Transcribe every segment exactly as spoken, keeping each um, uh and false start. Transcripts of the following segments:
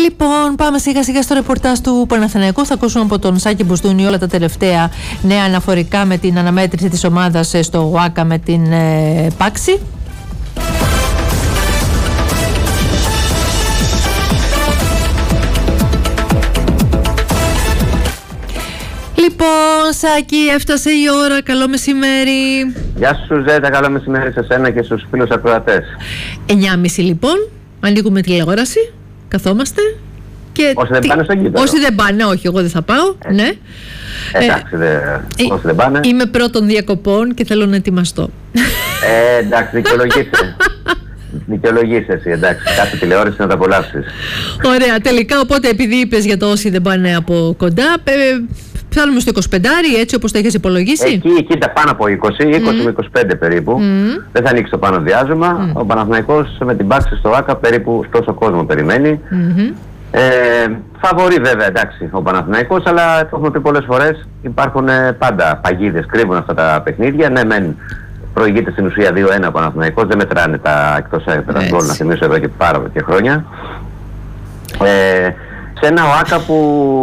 Λοιπόν, πάμε σιγά σιγά στο ρεπορτάζ του Παναθηναϊκού. Θα ακούσουμε από τον Σάκη Μπουστούνη όλα τα τελευταία νέα αναφορικά με την αναμέτρηση της ομάδας στο ΟΑΚΑ με την ε, Πάξη. Λοιπόν, Σάκη, έφτασε η ώρα. Καλό μεσημέρι. Γεια σου, Ζέτα. Καλό μεσημέρι σε σένα και στους φίλους ακροατές. εννιά και μισή λοιπόν. Ανοίγουμε τηλεόραση. Καθόμαστε. Και όσοι δεν τι... πάνε στο γήπεδο. Όσοι δεν πάνε, όχι, εγώ δεν θα πάω. Ε, ναι. Εντάξει, δε... ε, όσοι δεν πάνε. Είμαι πρώτων διακοπών και θέλω να ετοιμαστώ. Ε, εντάξει, δικαιολογείσαι. Δικαιολογείσαι εσύ, εντάξει. Κάθε τηλεόραση να τα απολαύσεις. Ωραία, τελικά, οπότε επειδή είπες για το όσοι δεν πάνε από κοντά, φτάνουμε στο είκοσι πέντε, έτσι όπως το έχεις υπολογίσει. Εκεί, εκεί τα πάνω από είκοσι, είκοσι με είκοσι πέντε περίπου. Mm. Δεν θα ανοίξει το πάνω διάζωμα. Mm. Ο Παναθηναϊκός με την Πάξη στο ΟΑΚΑ περίπου τόσο κόσμο περιμένει. Mm-hmm. Ε, φαβορεί βέβαια, εντάξει, ο Παναθηναϊκός, αλλά το έχουμε πει πολλές φορές, υπάρχουν πάντα παγίδες, κρύβουν αυτά τα παιχνίδια. Ναι, μεν προηγείται στην ουσία δύο ένα ο Παναθηναϊκός, δεν μετράνε τα εκτός έδρας γκολ, να θυμίσω εδώ και πάρα και χρόνια. Ε, σε ένα ΟΑΚΑ που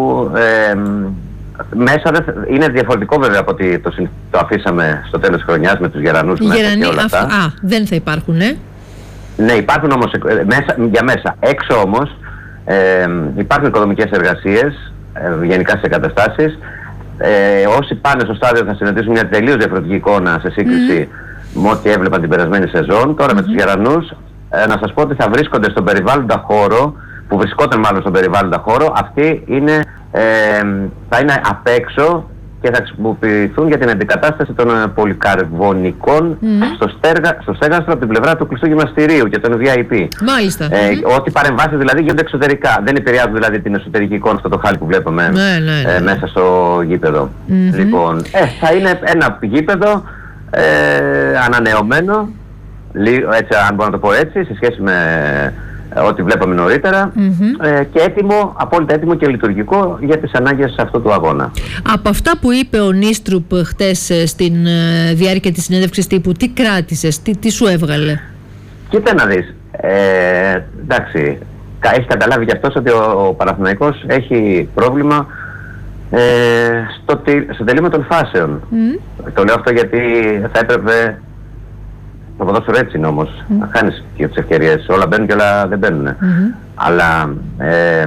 ε, μέσα δεν, είναι διαφορετικό βέβαια από ότι το, το αφήσαμε στο τέλος της χρονιάς με τους Γερανούς μέσα Γερανοί, και όλα αυτά. Α, δεν θα υπάρχουν, ε. Ναι, υπάρχουν όμως μέσα, για μέσα. Έξω όμως ε, υπάρχουν οικοδομικές εργασίες, ε, γενικά σε εγκαταστάσεις. Ε, όσοι πάνε στο στάδιο θα συναντήσουν μια τελείως διαφορετική εικόνα σε σύγκριση mm. με ό,τι έβλεπαν την περασμένη σεζόν. Τώρα mm-hmm. με τους Γερανούς, ε, να σας πω ότι θα βρίσκονται στον περιβάλλοντα χώρο, που βρισκόταν μάλλον στον περιβάλλοντα χώρο, αυτοί είναι, ε, θα είναι απ' έξω και θα χρησιμοποιηθούν για την αντικατάσταση των πολυκαρβονικών mm. στο, στέργα, στο στέγαστρο από την πλευρά του κλειστού γυμναστηρίου και των βι άι πι. Μάλιστα. Ε, mm. Ό,τι παρεμβάσεις δηλαδή γίνονται εξωτερικά. Δεν επηρεάζουν δηλαδή την εσωτερική εικόνα, αυτό το χάλι που βλέπουμε ναι, ναι, ναι. Ε, μέσα στο γήπεδο. Mm-hmm. Λοιπόν, ε, θα είναι ένα γήπεδο ε, ανανεωμένο, έτσι, αν μπορώ να το πω έτσι, σε σχέση με ό,τι βλέπαμε νωρίτερα, mm-hmm. ε, και έτοιμο, απόλυτα έτοιμο και λειτουργικό για τις ανάγκες αυτού του αγώνα. Από αυτά που είπε ο Νίστρουπ χτες στην ε, διάρκεια της συνέντευξης τύπου, τι κράτησες, τι, τι σου έβγαλε? Κοίτα να δεις, ε, εντάξει, έχει καταλάβει και αυτός ότι ο, ο Παναθηναϊκός έχει πρόβλημα ε, στο, στο τελείωμα των φάσεων. Mm. Το λέω αυτό γιατί θα έπρεπε. Το ποδόσφαιρο έτσι είναι όμως. Mm. Να χάνεις και τις ευκαιρίες. Όλα μπαίνουν και όλα δεν μπαίνουν. Mm-hmm. Αλλά ε,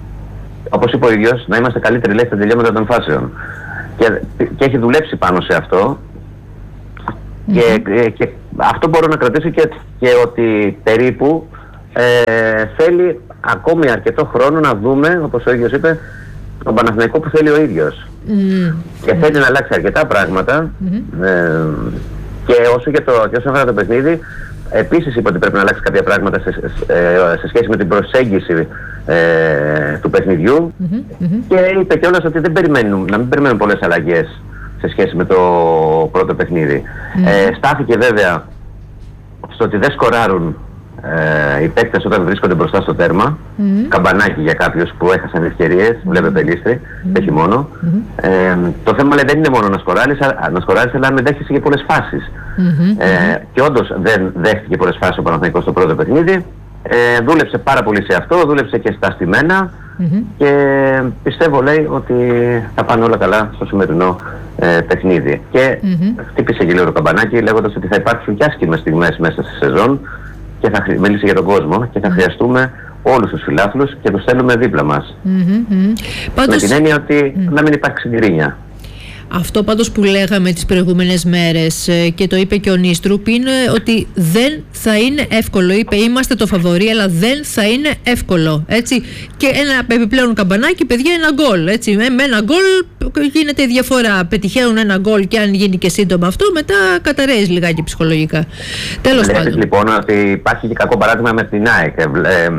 όπως είπε ο ίδιος, να είμαστε καλύτεροι λέει στα τελειώματα των φάσεων. Και, και έχει δουλέψει πάνω σε αυτό. Mm-hmm. Και, και αυτό μπορώ να κρατήσω και, και ότι περίπου ε, θέλει ακόμη αρκετό χρόνο να δούμε, όπως ο ίδιος είπε, τον Παναθηναϊκό που θέλει ο ίδιος. Mm-hmm. Και θέλει να αλλάξει αρκετά πράγματα. Mm-hmm. ε, Και όσο για το, και όσο αφορά το παιχνίδι, επίσης είπε ότι πρέπει να αλλάξει κάποια πράγματα σε, σε, σε σχέση με την προσέγγιση ε, του παιχνιδιού. Mm-hmm, mm-hmm. Και είπε κιόλας ότι δεν περιμένουν, να μην περιμένουν πολλές αλλαγές σε σχέση με το πρώτο παιχνίδι. Mm-hmm. Ε, στάθηκε βέβαια στο ότι δεν σκοράρουν ε, οι παίκτες όταν βρίσκονται μπροστά στο τέρμα. Mm-hmm. Καμπανάκι για κάποιους που έχασαν ευκαιρίες, mm-hmm. βλέπε Πελίστρη, mm-hmm. όχι μόνο. Mm-hmm. Ε, το θέμα λέει, δεν είναι μόνο να σκοράρεις, να σκοράρεις, αλλά να δέχεσαι και πολλές φάσεις. Mm-hmm. Ε, και όντως δεν δέχτηκε πολλές φάσεις ο Παναθηναϊκός στο πρώτο παιχνίδι. Ε, δούλεψε πάρα πολύ σε αυτό, δούλεψε και στα στημένα mm-hmm. και πιστεύω λέει ότι θα πάνε όλα καλά στο σημερινό ε, παιχνίδι. Και mm-hmm. χτύπησε και λίγο το καμπανάκι λέγοντας ότι θα υπάρξουν και άσχημες στιγμές μέσα στη σεζόν και θα μίλησε για τον κόσμο και θα χρειαστούμε όλους τους φιλάθλους και τους θέλουμε δίπλα μας. Mm-hmm. Πάντως... Με την έννοια ότι mm. να μην υπάρξει γκρίνια. Αυτό πάντως που λέγαμε τις προηγούμενες μέρες και το είπε και ο Νίστρουπ είναι ότι δεν θα είναι εύκολο. Είπε είμαστε το φαβορί αλλά δεν θα είναι εύκολο. Έτσι. Και ένα επιπλέον καμπανάκι, παιδιά, ένα γκολ. Έτσι. Με ένα γκολ γίνεται η διαφορά. Πετυχαίνουν ένα γκολ και αν γίνει και σύντομα αυτό, μετά καταραίεις λιγάκι ψυχολογικά. Τέλος πάντων. Λέτε λοιπόν ότι υπάρχει και κακό παράδειγμα με την ΑΕΚ. Ε,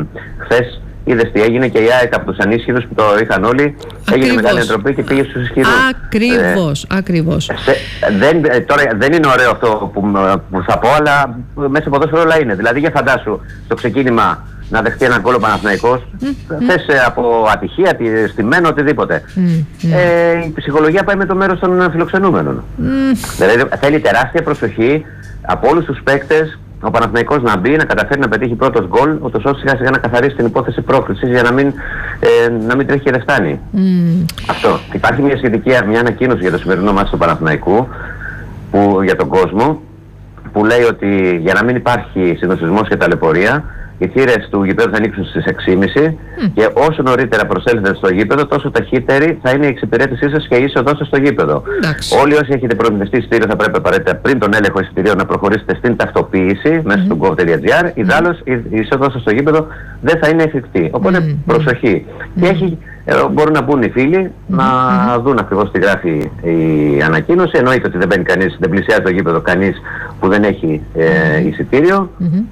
χθες είδες τι έγινε και η ΑΕΚ από τους ανίσχυρους που το είχαν όλοι. Ακριβώς. Έγινε μεγάλη εντροπή και πήγε στους ισχυρούς. Ακριβώς, ε, ακριβώς. Σε, δεν, τώρα δεν είναι ωραίο αυτό που, που θα πω, αλλά μέσα από ποδόσφαιρο όλα είναι. Δηλαδή για φαντάσου στο ξεκίνημα να δεχτεί έναν γκολ ο Παναθηναϊκός, mm, θες mm. από ατυχία, στημένο, οτιδήποτε. Mm, mm. Ε, η ψυχολογία πάει με το μέρος των φιλοξενούμενων. Mm. Δηλαδή θέλει τεράστια προσοχή από όλους τους παίκτες ο Παναθηναϊκός να μπει, να καταφέρει να πετύχει πρώτος γκολ, ούτως ώστε σιγά σιγά να καθαρίσει την υπόθεση πρόκρισης για να μην, ε, να μην τρέχει και δεν φτάνει. Mm. Αυτό. Υπάρχει μια σχετική μια ανακοίνωση για το σημερινό μάτι του Παναθηναϊκού που, για τον κόσμο, που λέει ότι για να μην υπάρχει συντονισμός και ταλαιπωρία, οι θύρες του γηπέδου θα ανοίξουν στις έξι και μισή mm. και όσο νωρίτερα προσέλθετε στο γήπεδο, τόσο ταχύτερη θα είναι η εξυπηρέτησή σας και η είσοδός σας στο γήπεδο. Mm. Όλοι όσοι έχετε προμηθευτεί εισιτήριο θα πρέπει απαραίτητα πριν τον έλεγχο εισιτηρίων να προχωρήσετε στην ταυτοποίηση mm. μέσα στο gov.gr. Mm. Ιδάλλως η είσοδός σας στο γήπεδο δεν θα είναι εφικτή. Οπότε mm. προσοχή. Mm. Και έχει, ε, μπορούν να μπουν οι φίλοι mm. να mm. δουν ακριβώς τι γράφει η ανακοίνωση. Εννοείται ότι δεν μπαίνει κανείς, δεν πλησιάζει το γήπεδο κανείς που δεν έχει ε, εισιτήριο. Mm.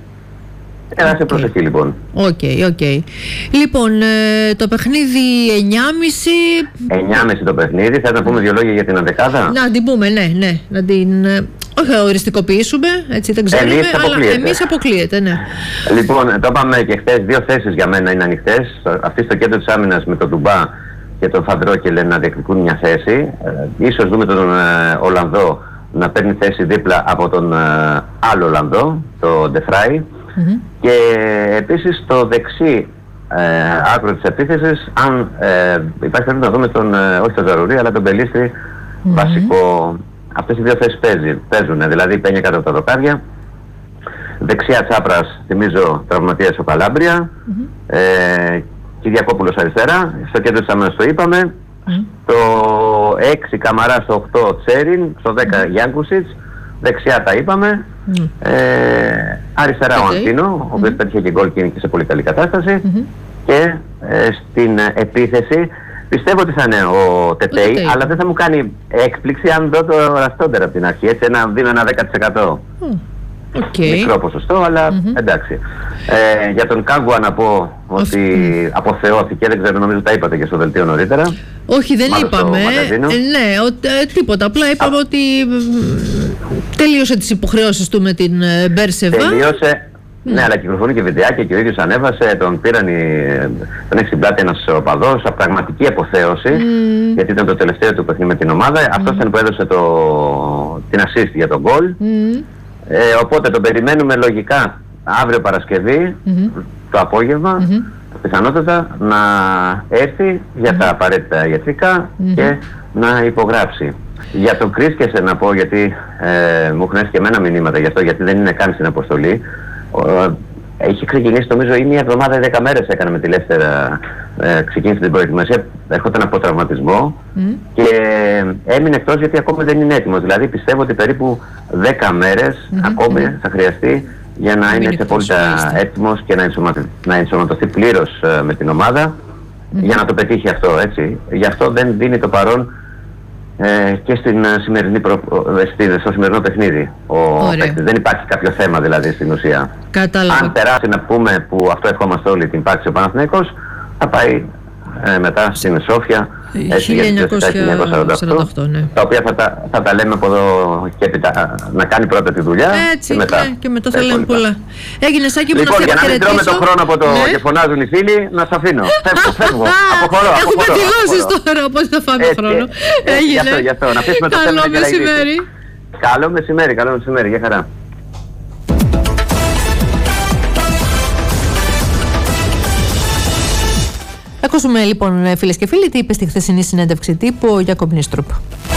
Έλα σε προσοχή okay. λοιπόν. Οκ, okay, οκ. Okay. Λοιπόν, ε, το παιχνίδι εννιά και μισή. εννιά και μισή το παιχνίδι. Θέλετε να πούμε δύο λόγια για την ενδεκάδα. Να την πούμε, ναι, ναι. Να την, όχι να οριστικοποιήσουμε, έτσι δεν ξέρουμε, εμείς αλλά εμείς αποκλείεται, ναι. Λοιπόν, το είπαμε και χθες, δύο θέσεις για μένα είναι ανοιχτές. Αυτή στο κέντρο της άμυνας με τον Ντουμπά και τον Φαντρόκελε να διεκδικούν μια θέση. Ε, ίσως δούμε τον ε, Ολλανδό να παίρνει θέση δίπλα από τον ε, άλλο Ολλανδό, τον Ντεφράι. Mm-hmm. Και επίσης στο δεξί ε, άκρο της επίθεσης, αν ε, υπάρχει πρέπει να δούμε τον, ε, όχι τον Ζαρουρί αλλά τον Μπελίστρη mm-hmm. βασικό. Αυτές οι δύο θέσεις παίζουν, δηλαδή Πένια κάτω από τα δοκάρια. Δεξιά Τσάπρας, θυμίζω, τραυματίας ο Καλάμπρια. Mm-hmm. ε, Κυριακόπουλος αριστερά. Στο κέντρο της άμυνας το είπαμε. Mm-hmm. Στο έξι Καμαρά, στο οκτώ Τσέριν, στο δέκα mm-hmm. Γιάνκουσιτς. Δεξιά τα είπαμε. Mm. Ε, αριστερά okay. ο Αντίνο, ο οποίος mm-hmm. πέτυχε και γκολ και είναι και σε πολύ καλή κατάσταση. Mm-hmm. Και ε, στην επίθεση πιστεύω ότι θα είναι ο Τετέι, okay. αλλά δεν θα μου κάνει έκπληξη αν δω το Ραστόντερ από την αρχή. Έτσι, ένα, δίνω ένα δέκα τοις εκατό. Mm. Okay. Μικρό ποσοστό, αλλά mm-hmm. εντάξει. Ε, για τον Κάγκουα να πω ότι mm. αποθεώθηκε, δεν ξέρω, νομίζω τα είπατε και στο δελτίο νωρίτερα. Όχι, δεν Μάλλον είπαμε. Ε, ναι, ο, ε, τίποτα. Απλά είπαμε Α. ότι τελείωσε τις υποχρεώσεις του με την Μπέρσεβα. Τελείωσε. Mm. Ναι, αλλά κυκλοφορούν και βιντεάκια και ο ίδιος ανέβασε, τον πήραν οι, τον έχει στην πλάτη ένας οπαδός, πραγματική αποθέωση, mm. γιατί ήταν το τελευταίο του παιχνίδι με την ομάδα. Mm. Αυτός ήταν που έδωσε το, την assist για τον γκολ. Mm. Ε, οπότε τον περιμένουμε λογικά αύριο Παρασκευή, mm-hmm. το απόγευμα, mm-hmm. πιθανότατα να έρθει για mm-hmm. τα απαραίτητα ιατρικά mm-hmm. και να υπογράψει. Για τον Κρίσκεσεν να πω, γιατί ε, μου έχουν έρθει και εμένα μηνύματα γι' αυτό, γιατί δεν είναι καν στην αποστολή. Ε, έχει ξεκινήσει, νομίζω, ή μια εβδομάδα ή δέκα μέρες έκανε με τη Λεύστερα, ε, ξεκίνησε την προετοιμασία, έρχονταν από τραυματισμό mm. και έμεινε εκτός γιατί ακόμη δεν είναι έτοιμος. Δηλαδή πιστεύω ότι περίπου δέκα μέρες mm-hmm. ακόμη mm-hmm. θα χρειαστεί για να είναι σε απόλυτα έτοιμος και να, ενσωματω... να ενσωματωθεί πλήρως ε, με την ομάδα mm-hmm. για να το πετύχει αυτό, έτσι. Γι' αυτό δεν δίνει το παρόν Ε, και στην, σημερινή προ... στο σημερινό παιχνίδι ο παίκτης. Δεν υπάρχει κάποιο θέμα δηλαδή στην ουσία. Κατάλαβα. Αν περάσει να πούμε, που αυτό ευχόμαστε όλοι, την πάξη ο Παναθηναϊκός, θα πάει ε, μετά στην Σόφια χίλια εννιακόσια σαράντα οκτώ, ναι. Τα οποία θα τα, θα τα λέμε από εδώ και έπειτα, να κάνει πρώτα τη δουλειά. Έτσι, και μετά, ναι, και μετά θα λέμε πολλά. Έγινε Σάκη μου, λοιπόν, να σε για να μην τρώμε το χρόνο από το ναι. και φωνάζουν οι φίλοι, να σας αφήνω. Φεύγω, φεύγω. Αποχωρώ. Έχουμε δηλώσεις τώρα, οπότε θα φάμε χρόνο. Έγινε. Γι' αυτό, να αφήσουμε το θέμα. Καλό μεσημέρι. Καλό μεσημέρι, καλό μεσημέρι. Γεια χαρά. Ακούσουμε λοιπόν, φίλες και φίλοι, τι είπε στη χθεσινή συνέντευξη τύπου ο Γιάκομ Νίστρουπ.